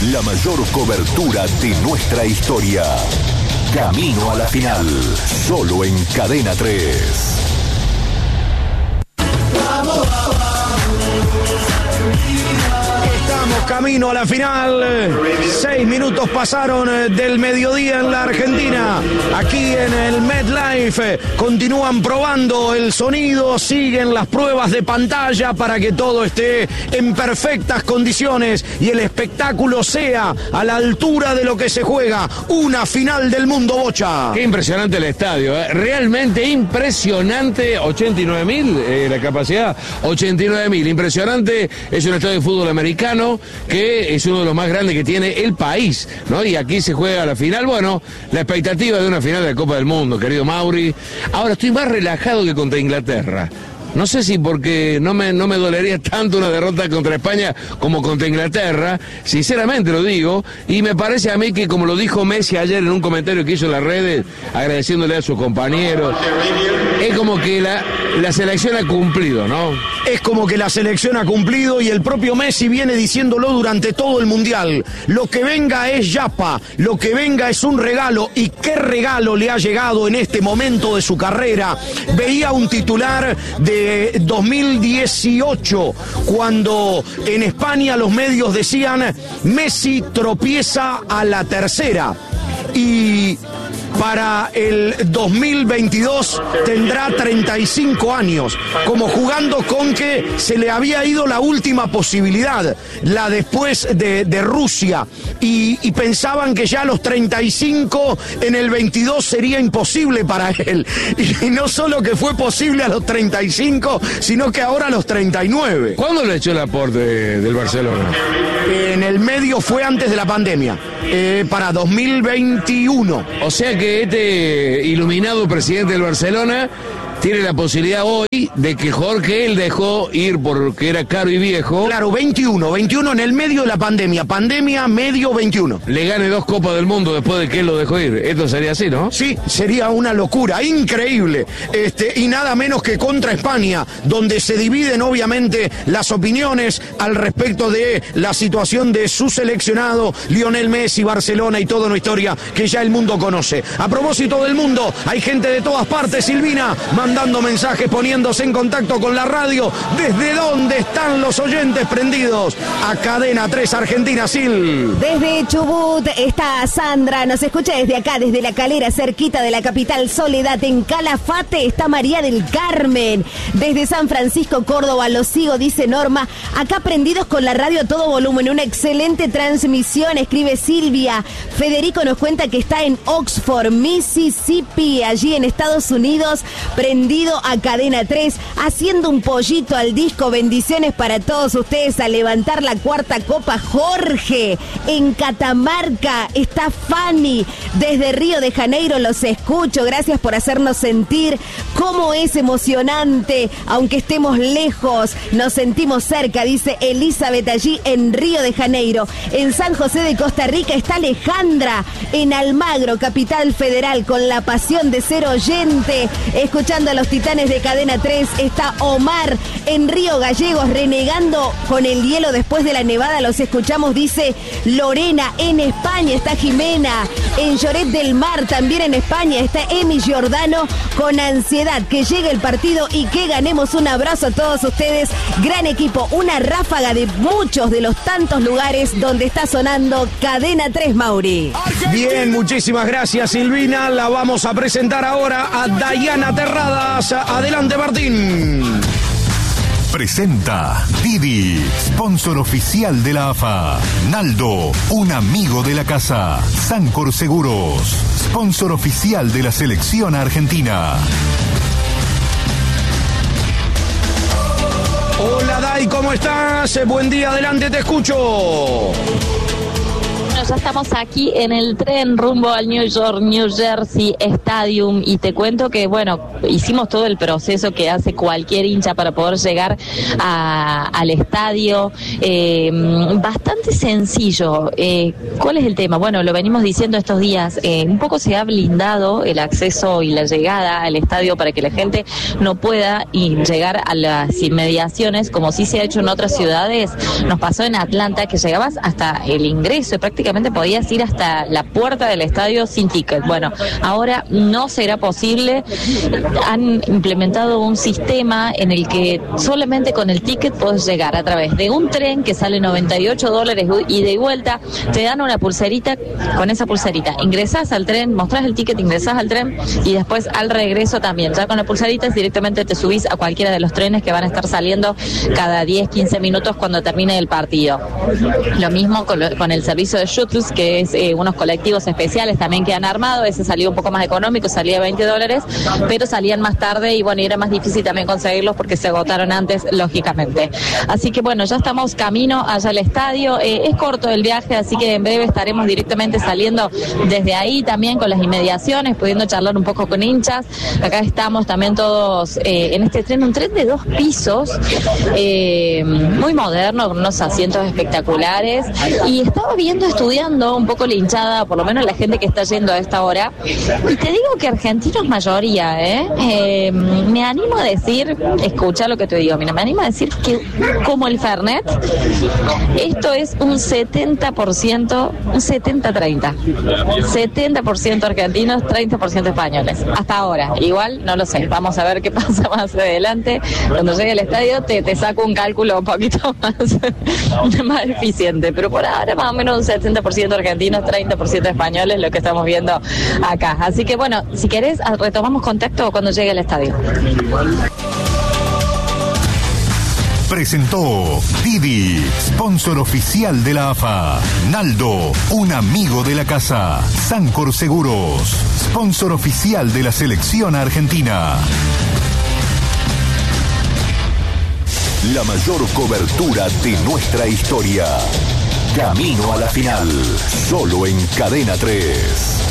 La mayor cobertura de nuestra historia. Camino a la final. Solo en Cadena 3. Estamos camino a la final. 6 minutos pasaron del mediodía en la Argentina. Aquí en el MetLife continúan probando el sonido, siguen las pruebas de pantalla para que todo esté en perfectas condiciones y el espectáculo sea a la altura de lo que se juega. Una final del mundo, Bocha. Qué impresionante el estadio, realmente impresionante. 89.000 la capacidad, 89.000, impresionante. Es un estadio de fútbol americano que es uno de los más grandes que tiene el país, ¿no? Y aquí se juega la final. Bueno, la expectativa de una final de la Copa del Mundo, querido Mauri. Ahora estoy más relajado que contra Inglaterra. No sé si porque no me dolería tanto una derrota contra España como contra Inglaterra, sinceramente lo digo, y me parece a mí que, como lo dijo Messi ayer en un comentario que hizo en las redes, agradeciéndole a sus compañeros, es como que la selección ha cumplido, ¿no? Es como que la selección ha cumplido y el propio Messi viene diciéndolo durante todo el Mundial. Lo que venga es yapa, lo que venga es un regalo. ¿Y qué regalo le ha llegado en este momento de su carrera? Veía un titular de 2018, cuando en España los medios decían Messi tropieza a la tercera. Y para el 2022 tendrá 35 años, como jugando con que se le había ido la última posibilidad, la después de Rusia, y pensaban que ya a los 35 en el 22 sería imposible para él. Y no solo que fue posible a los 35, sino que ahora a los 39. ¿Cuándo le echó el aporte del Barcelona? En el medio fue antes de la pandemia, para 2021. O sea que este iluminado presidente del Barcelona tiene la posibilidad hoy de que Jorge él dejó ir porque era caro y viejo. Claro, 21 en el medio de la pandemia, medio 21. Le gane 2 Copas del Mundo después de que él lo dejó ir. Esto sería así, ¿no? Sí, sería una locura, increíble. Y nada menos que contra España, donde se dividen obviamente las opiniones al respecto de la situación de su seleccionado, Lionel Messi, Barcelona y toda una historia que ya el mundo conoce. A propósito del mundo, hay gente de todas partes, Silvina, mandando mensajes, poniéndose en contacto con la radio. ¿Desde dónde están los oyentes prendidos a Cadena 3 Argentina, Sil? Desde Chubut está Sandra, nos escucha desde acá, desde La Calera, cerquita de la capital Soledad. En Calafate está María del Carmen. Desde San Francisco, Córdoba, los sigo, dice Norma. Acá prendidos con la radio a todo volumen, una excelente transmisión, escribe Silvia. Federico nos cuenta que está en Oxford, Mississippi, allí en Estados Unidos, prendido a Cadena 3, haciendo un pollito al disco. Bendiciones para todos ustedes a levantar la 4ª copa. Jorge, en Catamarca está Fanny, desde Río de Janeiro los escucho. Gracias por hacernos sentir cómo es emocionante, aunque estemos lejos, nos sentimos cerca, dice Elizabeth allí en Río de Janeiro. En San José de Costa Rica está Alejandra, en Almagro, capital federal, con la pasión de ser oyente, escuchando a los titanes de Cadena 3. Está Omar en Río Gallegos, renegando con el hielo después de la nevada. Los escuchamos, dice Lorena. En España está Jimena, en Lloret del Mar, también en España está Emi Giordano, con ansiedad que llegue el partido y que ganemos. Un abrazo a todos ustedes, gran equipo, una ráfaga de muchos de los tantos lugares donde está sonando Cadena 3, Mauri. Bien, muchísimas gracias, Silvina. La vamos a presentar ahora a Dayana Terradas. Adelante, Martín. Presenta Didi, sponsor oficial de la AFA. Naldo, un amigo de la casa. Sancor Seguros, sponsor oficial de la selección argentina. Hola, Day, ¿cómo estás? Buen día, adelante, te escucho. Bueno, ya estamos aquí en el tren rumbo al New Jersey Stadium y te cuento que, bueno, hicimos todo el proceso que hace cualquier hincha para poder llegar al estadio. Bastante sencillo. ¿Cuál es el tema? Bueno, lo venimos diciendo estos días. Un poco se ha blindado el acceso y la llegada al estadio para que la gente no pueda llegar a las inmediaciones, como sí se ha hecho en otras ciudades. Nos pasó en Atlanta que llegabas hasta el ingreso y prácticamente podías ir hasta la puerta del estadio sin ticket. Bueno, ahora no será posible. Han implementado un sistema en el que solamente con el ticket puedes llegar a través de un tren que sale $98 ida y vuelta. Te dan una pulserita, con esa pulserita ingresás al tren, mostrás el ticket, ingresás al tren y después al regreso también. Ya con la pulserita directamente te subís a cualquiera de los trenes que van a estar saliendo cada 10-15 minutos cuando termine el partido. Lo mismo con el servicio de shuttles, que es unos colectivos especiales también que han armado. Ese salió un poco más económico, salía $20, pero salían más tarde y bueno, y era más difícil también conseguirlos porque se agotaron antes, lógicamente. Así que bueno, ya estamos camino allá al estadio. Es corto el viaje, así que en breve estaremos directamente saliendo desde ahí también con las inmediaciones, pudiendo charlar un poco con hinchas. Acá estamos también todos en este tren, un tren de 2 pisos, muy moderno, con unos asientos espectaculares. Y estaba estudiando un poco la hinchada, por lo menos la gente que está yendo a esta hora. Y te digo que argentinos mayoría, me animo a decir, escucha lo que te digo, mira, me animo a decir que como el Fernet, esto es un 70%, un 70-30. 70% argentinos, 30% españoles. Hasta ahora, igual no lo sé, vamos a ver qué pasa más adelante. Cuando llegue al estadio te saco un cálculo un poquito más eficiente, pero por ahora más o menos un 70% argentinos, 30% españoles, lo que estamos viendo acá. Así que bueno, si querés retomamos contacto cuando llegue al estadio. Presentó Didi, sponsor oficial de la AFA. Naldo, un amigo de la casa. Sancor Seguros, sponsor oficial de la selección argentina. La mayor cobertura de nuestra historia. Camino a la final, solo en Cadena 3.